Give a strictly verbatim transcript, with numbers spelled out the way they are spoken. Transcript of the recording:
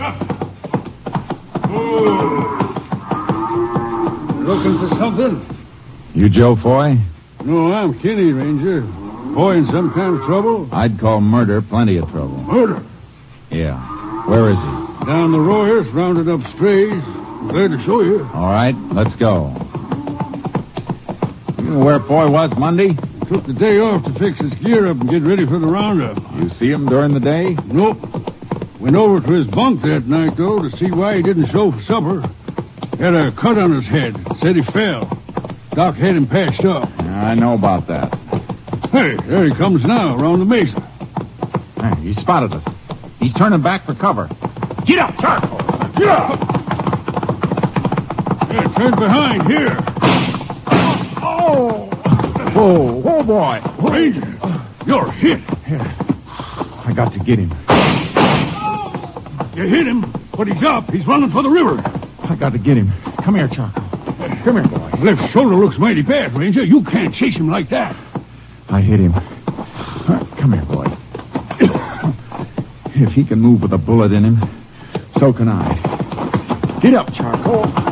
Looking for something? You Joe Foy? No, I'm Kenny, Ranger. Boy in some kind of trouble? I'd call murder plenty of trouble. Murder? Yeah. Where is he? Down the Royers, rounded up strays. I'm glad to show you. All right, let's go. You know where Foy was Monday? Took the day off to fix his gear up and get ready for the roundup. You see him during the day? Nope. Went over to his bunk that night, though, to see why he didn't show for supper. Had a cut on his head. Said he fell. Doc had him patched up. I know about that. Hey, there he comes now, around the mesa. Hey, he spotted us. He's turning back for cover. Get up, Charcoal! Get up! Yeah, turn behind, here. Oh! Whoa, whoa, boy. Ranger, you're hit. I got to get him. You hit him, but he's up. He's running for the river. I got to get him. Come here, Charcoal. Come here, boy. Left shoulder looks mighty bad, Ranger. You can't chase him like that. I hit him. Come here, boy. If he can move with a bullet in him, so can I. Get up, Charcoal.